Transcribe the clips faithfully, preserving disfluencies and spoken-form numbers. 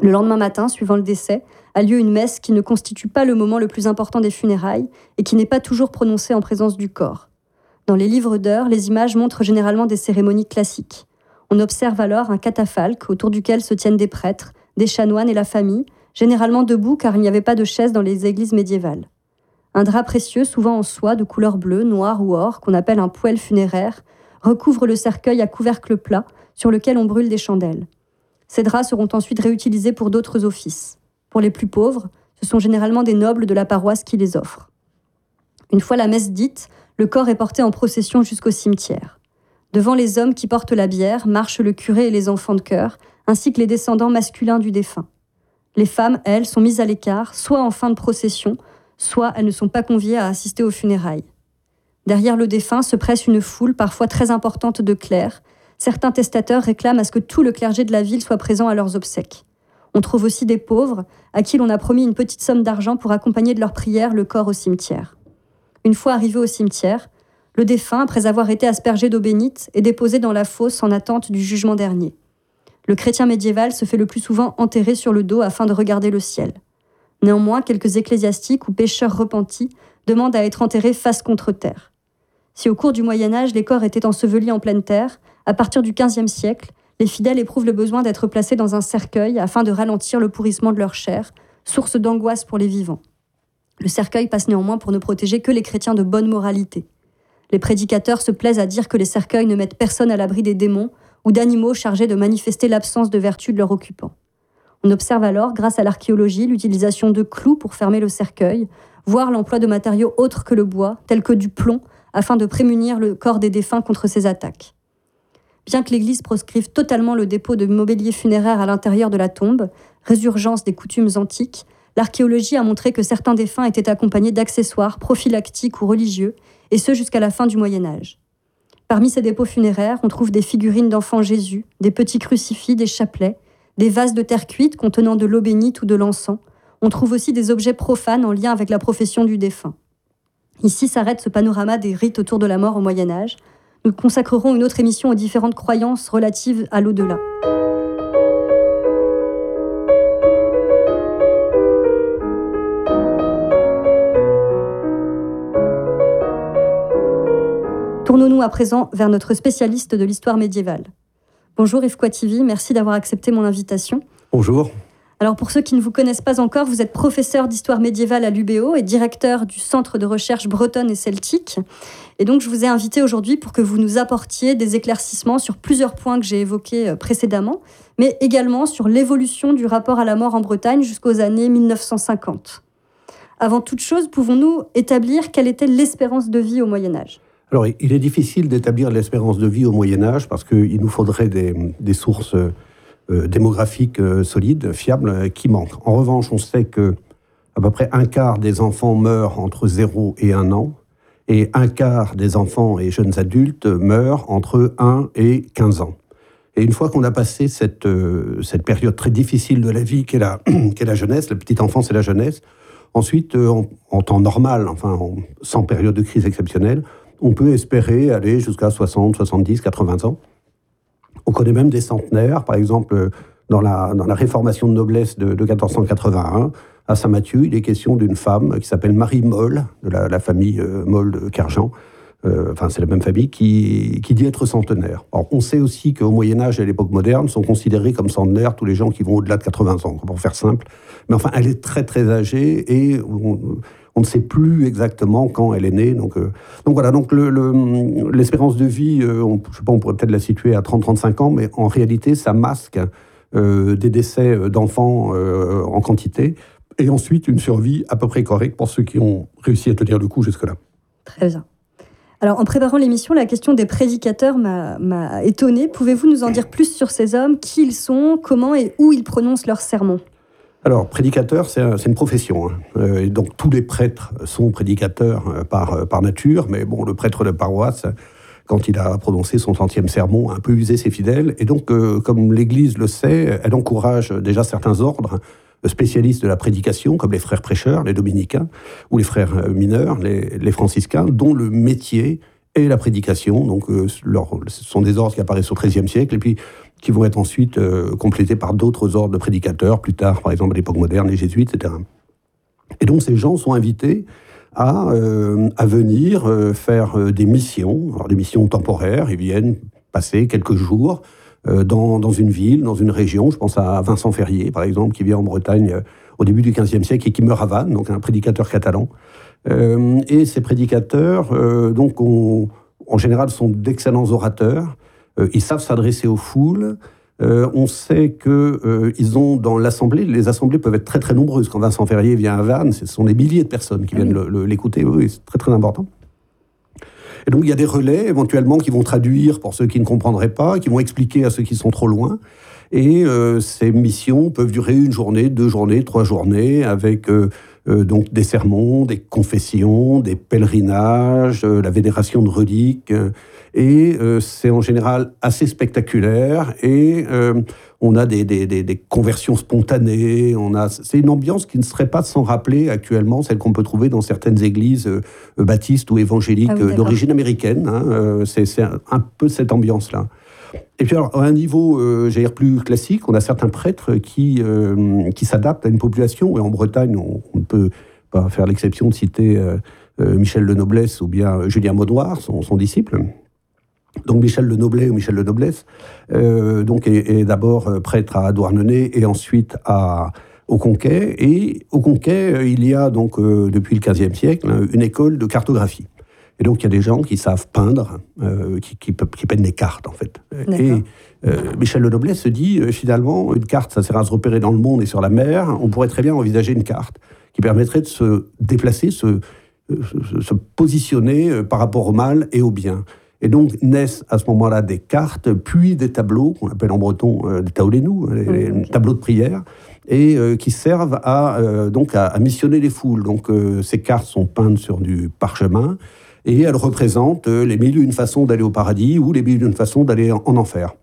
Le lendemain matin, suivant le décès, a lieu une messe qui ne constitue pas le moment le plus important des funérailles et qui n'est pas toujours prononcée en présence du corps. Dans les livres d'heures, les images montrent généralement des cérémonies classiques. On observe alors un catafalque autour duquel se tiennent des prêtres, des chanoines et la famille, généralement debout car il n'y avait pas de chaise dans les églises médiévales. Un drap précieux, souvent en soie de couleur bleue, noire ou or, qu'on appelle un poêle funéraire, recouvre le cercueil à couvercle plat sur lequel on brûle des chandelles. Ces draps seront ensuite réutilisés pour d'autres offices. Pour les plus pauvres, ce sont généralement des nobles de la paroisse qui les offrent. Une fois la messe dite, le corps est porté en procession jusqu'au cimetière. Devant les hommes qui portent la bière marchent le curé et les enfants de chœur, ainsi que les descendants masculins du défunt. Les femmes, elles, sont mises à l'écart, soit en fin de procession, soit elles ne sont pas conviées à assister aux funérailles. Derrière le défunt se presse une foule parfois très importante de clercs. Certains testateurs réclament à ce que tout le clergé de la ville soit présent à leurs obsèques. On trouve aussi des pauvres, à qui l'on a promis une petite somme d'argent pour accompagner de leurs prières le corps au cimetière. Une fois arrivé au cimetière, le défunt, après avoir été aspergé d'eau bénite, est déposé dans la fosse en attente du jugement dernier. Le chrétien médiéval se fait le plus souvent enterrer sur le dos afin de regarder le ciel. Néanmoins, quelques ecclésiastiques ou pêcheurs repentis demandent à être enterrés face contre terre. Si au cours du Moyen-Âge, les corps étaient ensevelis en pleine terre, à partir du quinzième siècle, les fidèles éprouvent le besoin d'être placés dans un cercueil afin de ralentir le pourrissement de leur chair, source d'angoisse pour les vivants. Le cercueil passe néanmoins pour ne protéger que les chrétiens de bonne moralité. Les prédicateurs se plaisent à dire que les cercueils ne mettent personne à l'abri des démons ou d'animaux chargés de manifester l'absence de vertu de leur occupant. On observe alors, grâce à l'archéologie, l'utilisation de clous pour fermer le cercueil, voire l'emploi de matériaux autres que le bois, tels que du plomb, afin de prémunir le corps des défunts contre ces attaques. Bien que l'Église proscrive totalement le dépôt de mobilier funéraire à l'intérieur de la tombe, résurgence des coutumes antiques, l'archéologie a montré que certains défunts étaient accompagnés d'accessoires prophylactiques ou religieux, et ce jusqu'à la fin du Moyen-Âge. Parmi ces dépôts funéraires, on trouve des figurines d'enfants Jésus, des petits crucifix, des chapelets, des vases de terre cuite contenant de l'eau bénite ou de l'encens. On trouve aussi des objets profanes en lien avec la profession du défunt. Ici s'arrête ce panorama des rites autour de la mort au Moyen-Âge. Nous consacrerons une autre émission aux différentes croyances relatives à l'au-delà. Tournons-nous à présent vers notre spécialiste de l'histoire médiévale. Bonjour Yves Coitivi, merci d'avoir accepté mon invitation. Bonjour. Alors pour ceux qui ne vous connaissent pas encore, vous êtes professeur d'histoire médiévale à l'U B O et directeur du Centre de recherche bretonne et celtique. Et donc je vous ai invité aujourd'hui pour que vous nous apportiez des éclaircissements sur plusieurs points que j'ai évoqués précédemment, mais également sur l'évolution du rapport à la mort en Bretagne jusqu'aux années mille neuf cent cinquante. Avant toute chose, pouvons-nous établir quelle était l'espérance de vie au Moyen-Âge ? Alors, il est difficile d'établir l'espérance de vie au Moyen-Âge parce qu'il nous faudrait des, des sources euh, démographiques euh, solides, fiables, euh, qui manquent. En revanche, on sait que à peu près un quart des enfants meurent entre zéro et un an, et un quart des enfants et jeunes adultes meurent entre un et quinze ans. Et une fois qu'on a passé cette, euh, cette période très difficile de la vie qu'est la, qu'est la jeunesse, la petite enfance et la jeunesse, ensuite, euh, en, en temps normal, enfin en, sans période de crise exceptionnelle, on peut espérer aller jusqu'à soixante, soixante-dix, quatre-vingts ans. On connaît même des centenaires, par exemple, dans la, dans la réformation de noblesse de, de quatorze cent quatre-vingt-un, à Saint-Mathieu, il est question d'une femme qui s'appelle Marie Moll, de la, la famille euh, Moll de Cargent, euh, enfin c'est la même famille, qui, qui dit être centenaire. Alors, on sait aussi qu'au Moyen-Âge et à l'époque moderne, sont considérés comme centenaires tous les gens qui vont au-delà de quatre-vingts ans, pour faire simple. Mais enfin, elle est très très âgée et on, on ne sait plus exactement quand elle est née. Donc, euh, donc voilà, donc le, le, l'espérance de vie, euh, on, je sais pas, on pourrait peut-être la situer à trente à trente-cinq ans, mais en réalité, ça masque euh, des décès d'enfants euh, en quantité, et ensuite une survie à peu près correcte pour ceux qui ont réussi à tenir le coup jusque-là. Très bien. Alors, en préparant l'émission, la question des prédicateurs m'a, m'a étonnée. Pouvez-vous nous en dire plus sur ces hommes, qui ils sont, comment et où ils prononcent leurs sermons ? Alors, prédicateur, c'est, un, c'est une profession. Hein. Euh, et donc, tous les prêtres sont prédicateurs euh, par, euh, par nature, mais bon, le prêtre de paroisse, quand il a prononcé son centième sermon, a un peu usé ses fidèles. Et donc, euh, comme l'Église le sait, elle encourage déjà certains ordres spécialistes de la prédication, comme les frères prêcheurs, les dominicains, ou les frères mineurs, les, les franciscains, dont le métier est la prédication. Donc, euh, leur, ce sont des ordres qui apparaissent au treizième siècle, et puis qui vont être ensuite euh, complétés par d'autres ordres de prédicateurs, plus tard, par exemple, à l'époque moderne, les jésuites, et cetera. Et donc, ces gens sont invités à, euh, à venir euh, faire euh, des missions, alors des missions temporaires. Ils viennent passer quelques jours euh, dans, dans une ville, dans une région. Je pense à Vincent Ferrier, par exemple, qui vient en Bretagne euh, au début du quinzième siècle et qui meurt à Vannes, donc un prédicateur catalan. Euh, et ces prédicateurs, euh, donc, ont, en général, sont d'excellents orateurs. Euh, ils savent s'adresser aux foules. Euh, on sait qu'ils euh, ont dans l'assemblée, les assemblées peuvent être très très nombreuses. Quand Vincent Ferrier vient à Vannes, ce sont des milliers de personnes qui viennent oui. le, le, l'écouter. Oui, c'est très très important. Et donc il y a des relais éventuellement qui vont traduire pour ceux qui ne comprendraient pas, qui vont expliquer à ceux qui sont trop loin. Et euh, ces missions peuvent durer une journée, deux journées, trois journées, avec euh, euh, donc des sermons, des confessions, des pèlerinages, euh, la vénération de reliques. Euh, et euh, c'est en général assez spectaculaire. Et euh, on a des, des, des, des conversions spontanées. On a, c'est une ambiance qui ne serait pas sans rappeler actuellement celle qu'on peut trouver dans certaines églises euh, baptistes ou évangéliques ah oui, euh, d'origine américaine. Hein, euh, c'est, c'est un, un peu cette ambiance-là. Et puis, alors, à un niveau, euh, j'allais dire, plus classique, on a certains prêtres qui, euh, qui s'adaptent à une population. Et en Bretagne, on ne peut pas faire l'exception de citer euh, euh, Michel Le Noblesse ou bien Julien Maudoir, son, son disciple. Donc, Michel Le Noblet ou Michel Le Noblesse euh, donc, est, est d'abord prêtre à Douarnenez et ensuite à, au Conquet. Et au Conquet, il y a donc, euh, depuis le quinzième siècle, une école de cartographie. Et donc, il y a des gens qui savent peindre, euh, qui, qui, qui peignent des cartes, en fait. D'accord. Et euh, Michel Le Noblesse se dit, euh, finalement, une carte, ça sert à se repérer dans le monde et sur la mer. On pourrait très bien envisager une carte qui permettrait de se déplacer, se, se, se positionner euh, par rapport au mal et au bien. Et donc, naissent à ce moment-là des cartes, puis des tableaux, qu'on appelle en breton euh, des taolénous, les, oui, okay. tableaux de prière, et euh, qui servent à, euh, donc à, à missionner les foules. Donc, euh, ces cartes sont peintes sur du parchemin, et elles représentent les mille et une façons d'aller au paradis ou les mille et une façons d'aller en, en enfer.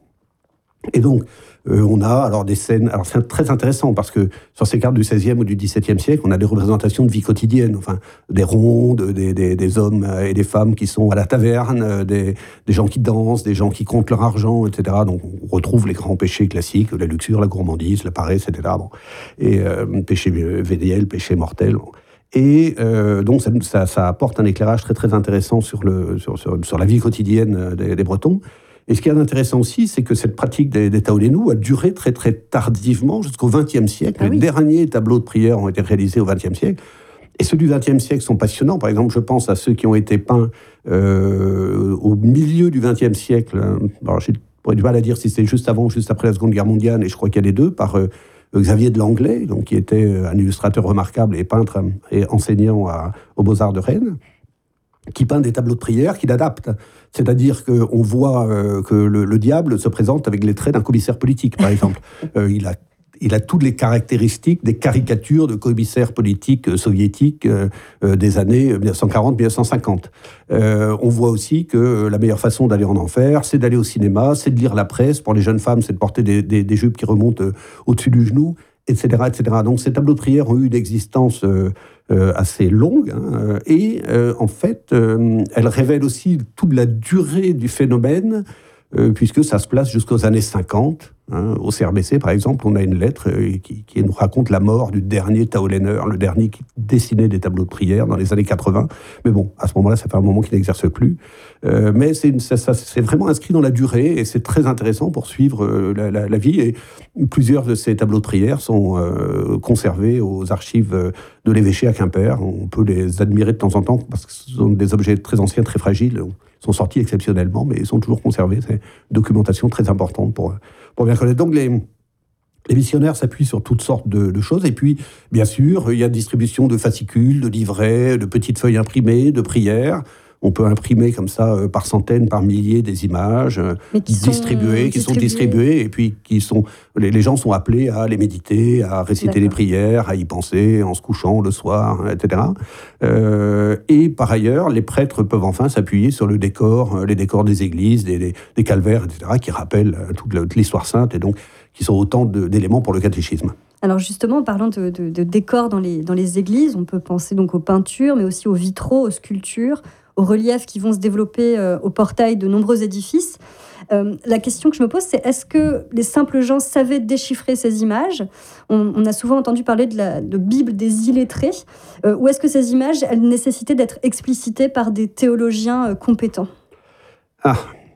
Et donc, euh, on a alors des scènes... Alors, c'est très intéressant parce que sur ces cartes du seizième ou du dix-septième siècle, on a des représentations de vie quotidienne, enfin, des rondes, des, des, des hommes et des femmes qui sont à la taverne, des, des gens qui dansent, des gens qui comptent leur argent, et cetera. Donc, on retrouve les grands péchés classiques, la luxure, la gourmandise, la paresse, et cetera. Bon. Et euh, péché véniel, péché mortel... Bon. Et euh, donc, ça, ça, ça apporte un éclairage très, très intéressant sur, le, sur, sur, sur la vie quotidienne des, des Bretons. Et ce qui est intéressant aussi, c'est que cette pratique des, des taolénous a duré très, très tardivement, jusqu'au vingtième siècle. Ah oui. Les derniers tableaux de prière ont été réalisés au vingtième siècle. Et ceux du vingtième siècle sont passionnants. Par exemple, je pense à ceux qui ont été peints euh, au milieu du vingtième siècle. Alors, j'ai du mal à dire si c'est juste avant ou juste après la Seconde Guerre mondiale, et je crois qu'il y a les deux, par... Euh, Xavier de Langlais, donc, qui était un illustrateur remarquable et peintre et enseignant à, aux Beaux-Arts de Rennes, qui peint des tableaux de prière, qui l'adapte. C'est-à-dire qu'on voit euh, que le, le diable se présente avec les traits d'un commissaire politique, par exemple. euh, il a Il a toutes les caractéristiques des caricatures de commissaires politiques soviétiques euh, euh, des années dix-neuf cent quarante à dix-neuf cent cinquante. Euh, on voit aussi que la meilleure façon d'aller en enfer, c'est d'aller au cinéma, c'est de lire la presse. Pour les jeunes femmes, c'est de porter des, des, des jupes qui remontent euh, au-dessus du genou, et cetera, et cetera. Donc ces tableaux de prière ont eu une existence euh, euh, assez longue, hein, et euh, en fait, euh, elles révèlent aussi toute la durée du phénomène, euh, puisque ça se place jusqu'aux années cinquante. Hein, au C R B C, par exemple, on a une lettre euh, qui, qui nous raconte la mort du dernier taoléneur, le dernier qui dessinait des tableaux de prière dans les années quatre-vingts. Mais bon, à ce moment-là, ça fait un moment qu'il n'exerce plus. Euh, mais c'est, une, ça, ça, c'est vraiment inscrit dans la durée et c'est très intéressant pour suivre euh, la, la, la vie. Et plusieurs de ces tableaux de prière sont euh, conservés aux archives de l'évêché à Quimper. On peut les admirer de temps en temps parce que ce sont des objets très anciens, très fragiles. Ils sont sortis exceptionnellement, mais ils sont toujours conservés. C'est une documentation très importante pour... pour bien connaître. Donc, les, les missionnaires s'appuient sur toutes sortes de, de choses. Et puis, bien sûr, il y a distribution de fascicules, de livrets, de petites feuilles imprimées, de prières. On peut imprimer comme ça euh, par centaines, par milliers des images euh, qui distribuées, qui sont distribuées, et puis qui sont, les, les gens sont appelés à les méditer, à réciter D'accord. les prières, à y penser en se couchant le soir, et cetera. Euh, et par ailleurs, les prêtres peuvent enfin s'appuyer sur le décor, les décors des églises, des, des, des calvaires, et cetera, qui rappellent toute, toute l'histoire sainte et donc qui sont autant de, d'éléments pour le catéchisme. Alors justement, en parlant de, de, de décors dans les, dans les églises, on peut penser donc aux peintures, mais aussi aux vitraux, aux sculptures. aux reliefs qui vont se développer euh, au portail de nombreux édifices. Euh, la question que je me pose, c'est est-ce que les simples gens savaient déchiffrer ces images ? on, on a souvent entendu parler de la de Bible des illettrés. Euh, ou est-ce que ces images, elles nécessitaient d'être explicitées par des théologiens euh, compétents ? Ah,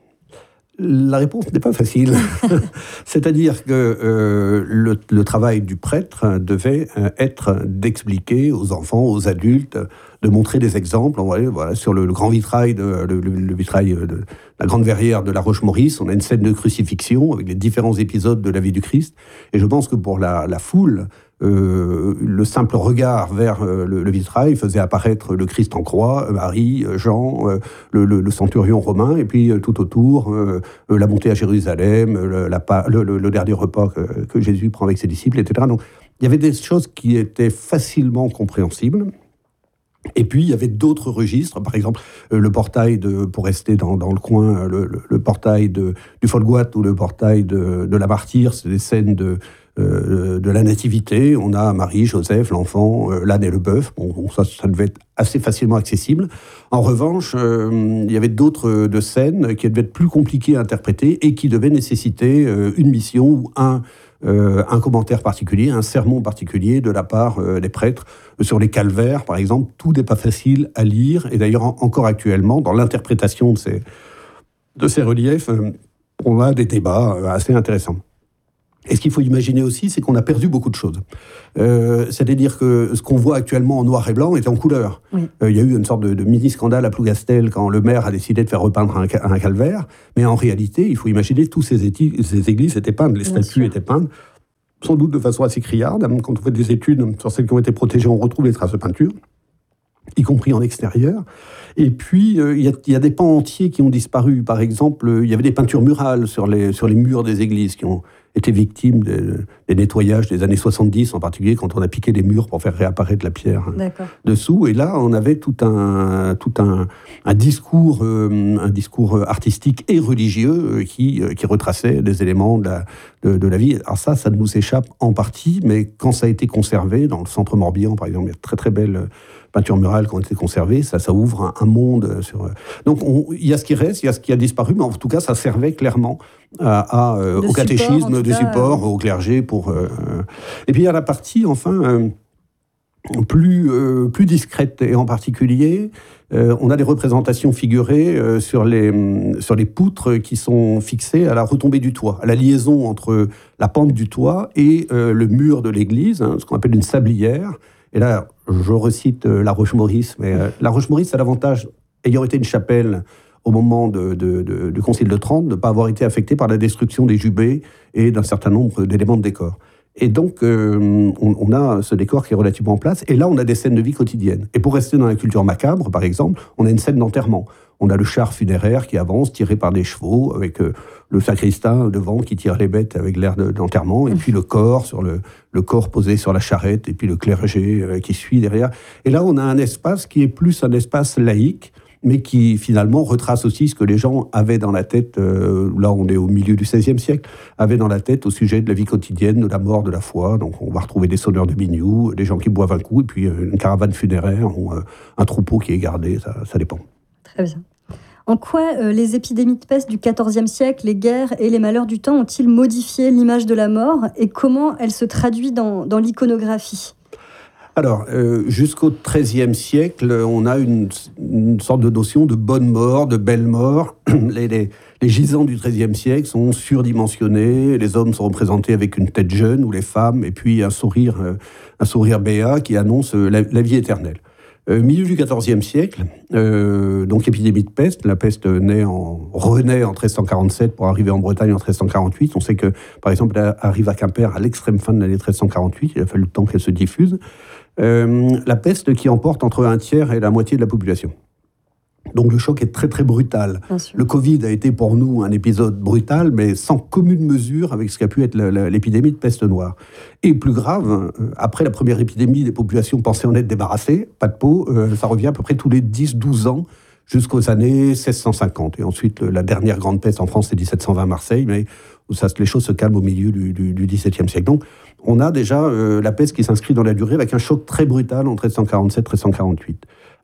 la réponse n'est pas facile. C'est-à-dire que euh, le, le travail du prêtre devait être d'expliquer aux enfants, aux adultes, de montrer des exemples. Voilà, voilà, sur le, le grand vitrail, de, le, le vitrail de la grande verrière de la Roche-Maurice, on a une scène de crucifixion avec les différents épisodes de la vie du Christ. Et je pense que pour la, la foule, Euh, le simple regard vers euh, le, le vitrail faisait apparaître le Christ en croix, Marie, Jean, euh, le, le, le centurion romain, et puis euh, tout autour, euh, euh, la montée à Jérusalem, le, la, le, le, le dernier repas que, que Jésus prend avec ses disciples, et cetera. Donc, il y avait des choses qui étaient facilement compréhensibles. Et puis, il y avait d'autres registres, par exemple, euh, le portail, de, pour rester dans, dans le coin, le, le, le portail de, du Folgoat ou le portail de, de la Martyre, c'est des scènes de, euh, de la Nativité. On a Marie, Joseph, l'enfant, euh, l'âne et le bœuf. Bon, bon ça, ça devait être assez facilement accessible. En revanche, euh, il y avait d'autres de scènes qui devaient être plus compliquées à interpréter et qui devaient nécessiter euh, une mission ou un... Euh, un commentaire particulier, un sermon particulier de la part euh, des prêtres euh, sur les calvaires, par exemple. Tout n'est pas facile à lire. Et d'ailleurs, en, encore actuellement, dans l'interprétation de ces, de ces reliefs, euh, on a des débats euh, assez intéressants. Et ce qu'il faut imaginer aussi, c'est qu'on a perdu beaucoup de choses. Euh, c'est-à-dire que ce qu'on voit actuellement en noir et blanc est en couleur. Oui. Euh, il y a eu une sorte de, de mini-scandale à Plougastel quand le maire a décidé de faire repeindre un, un calvaire. Mais en réalité, il faut imaginer que toutes ces, éti- ces églises étaient peintes, les Bien statues sûr. étaient peintes, sans doute de façon assez criarde. Quand on fait des études sur celles qui ont été protégées, on retrouve les traces de peinture, y compris en extérieur. Et puis, euh, il y a, y a des pans entiers qui ont disparu. Par exemple, il y avait des peintures murales sur les, sur les murs des églises qui ont été victimes des, des nettoyages des années soixante-dix, en particulier quand on a piqué des murs pour faire réapparaître la pierre D'accord. dessous. Et là, on avait tout un, tout un, un, discours, euh, un discours artistique et religieux qui, qui retraçait des éléments de la, de, de la vie. Alors ça, ça nous échappe en partie, mais quand ça a été conservé, dans le centre Morbihan, par exemple, il y a de très très belles peintures murales qui ont été conservées, ça, ça ouvre un, un monde. Sur... Donc, on, il y a ce qui reste, il y a ce qui a disparu, mais en tout cas, ça servait clairement à, à, euh, au catéchisme, des supports, euh... au clergé. Pour, euh... Et puis, il y a la partie, enfin, euh, plus, euh, plus discrète, et en particulier, euh, on a des représentations figurées euh, sur, les, sur les poutres qui sont fixées à la retombée du toit, à la liaison entre la pente du toit et euh, le mur de l'église, hein, ce qu'on appelle une sablière. Et là, je recite euh, la Roche-Maurice, mais euh, la Roche-Maurice a l'avantage, ayant été une chapelle au moment de, de, de, du Concile de Trente, de ne pas avoir été affectée par la destruction des jubés et d'un certain nombre d'éléments de décor. Et donc, euh, on, on a ce décor qui est relativement en place. Et là, on a des scènes de vie quotidienne. Et pour rester dans la culture macabre, par exemple, on a une scène d'enterrement. On a le char funéraire qui avance, tiré par des chevaux, avec euh, le sacristain devant qui tire les bêtes avec l'air de, d'enterrement, et puis le corps, sur le, le corps posé sur la charrette, et puis le clergé euh, qui suit derrière. Et là, on a un espace qui est plus un espace laïque, mais qui finalement retrace aussi ce que les gens avaient dans la tête, euh, là on est au milieu du seizième siècle, avaient dans la tête au sujet de la vie quotidienne, de la mort, de la foi. Donc on va retrouver des sonneurs de biniou, des gens qui boivent un coup, et puis une caravane funéraire, ou euh, un troupeau qui est gardé, ça, ça dépend. Très bien. En quoi euh, les épidémies de peste du quatorzième siècle, les guerres et les malheurs du temps ont-ils modifié l'image de la mort, et comment elle se traduit dans, dans l'iconographie ? Alors, euh, jusqu'au treizième siècle, on a une, une sorte de notion de bonne mort, de belle mort. Les, les, les gisants du treizième siècle sont surdimensionnés, les hommes sont représentés avec une tête jeune, ou les femmes, et puis un sourire, euh, un sourire béat qui annonce la, la vie éternelle. Euh, milieu du quatorzième siècle, euh, donc épidémie de peste. La peste naît en, renaît en treize cent quarante-sept pour arriver en Bretagne en treize cent quarante-huit. On sait que, par exemple, elle arrive à Quimper à l'extrême fin de l'année treize cent quarante-huit. Il a fallu le temps qu'elle se diffuse. Euh, la peste qui emporte entre un tiers et la moitié de la population. Donc le choc est très très brutal. Le Covid a été pour nous un épisode brutal, mais sans commune mesure avec ce qu'a pu être la, la, l'épidémie de peste noire. Et plus grave, euh, après la première épidémie, les populations pensaient en être débarrassées, pas de peau, euh, ça revient à peu près tous les dix douze ans, jusqu'aux années seize cent cinquante. Et ensuite, la dernière grande peste en France, c'est dix-sept cent vingt Marseille, mais ça, les choses se calment au milieu du, du, du dix-septième siècle. Donc, on a déjà euh, la peste qui s'inscrit dans la durée avec un choc très brutal en treize cent quarante-sept treize cent quarante-huit.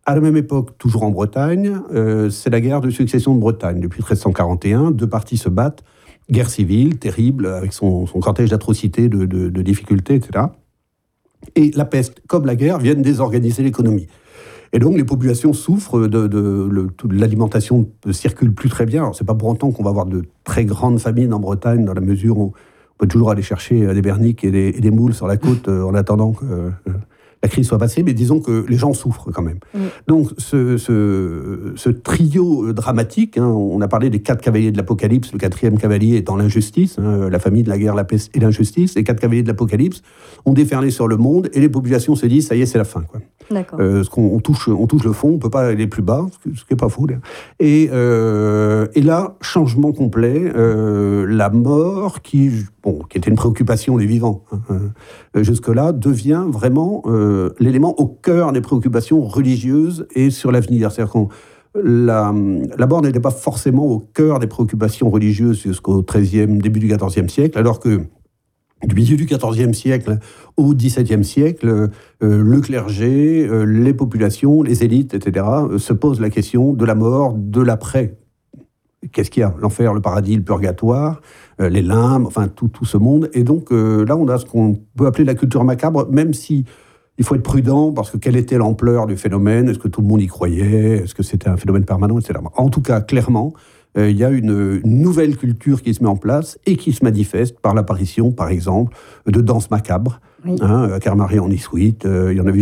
À la même époque, toujours en Bretagne, euh, c'est la guerre de succession de Bretagne. Depuis treize cent quarante et un, deux parties se battent. Guerre civile, terrible, avec son, son cortège d'atrocités, de, de, de difficultés, et cetera. Et la peste, comme la guerre, viennent désorganiser l'économie. Et donc, les populations souffrent, de, de, de, de l'alimentation ne circule plus très bien. Alors, c'est pas pour autant qu'on va avoir de très grandes famines en Bretagne, dans la mesure où on peut toujours aller chercher des berniques et des, et des moules sur la côte euh, en attendant que euh, la crise soit passée, mais disons que les gens souffrent quand même. Mmh. Donc, ce, ce, ce trio dramatique, hein, on a parlé des quatre cavaliers de l'Apocalypse, le quatrième cavalier étant l'injustice, hein, la famille de la guerre, la peste et l'injustice. Les quatre cavaliers de l'Apocalypse ont déferlé sur le monde et les populations se disent, ça y est, c'est la fin, quoi. D'accord. Euh, ce qu'on, on touche, on touche le fond, on ne peut pas aller plus bas, ce qui n'est pas faux. Et, euh, et là, changement complet, euh, la mort, qui, bon, qui était une préoccupation des vivants, hein, euh, jusque-là, devient vraiment euh, l'élément au cœur des préoccupations religieuses et sur l'avenir. C'est-à-dire qu'on La, la mort n'était pas forcément au cœur des préoccupations religieuses jusqu'au treizième, début du quatorzième siècle, alors que du milieu du quatorzième siècle au dix-septième siècle, euh, le clergé, euh, les populations, les élites, et cetera, euh, se posent la question de la mort, de l'après. Qu'est-ce qu'il y a ? L'enfer, le paradis, le purgatoire, euh, les limbes, enfin tout, tout ce monde. Et donc euh, là, on a ce qu'on peut appeler la culture macabre, même si il faut être prudent, parce que quelle était l'ampleur du phénomène ? Est-ce que tout le monde y croyait ? Est-ce que c'était un phénomène permanent, et cetera. En tout cas, clairement, il euh, y a une, une nouvelle culture qui se met en place et qui se manifeste par l'apparition, par exemple, de danses macabres. Oui. Hein, Karl Marié en Isuite, il euh, y en avait